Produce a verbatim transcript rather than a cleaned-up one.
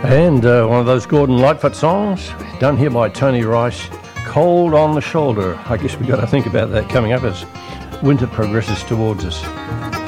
And uh, one of those Gordon Lightfoot songs, done here by Tony Rice, Cold on the Shoulder. I guess we've got to think about that coming up as winter progresses towards us.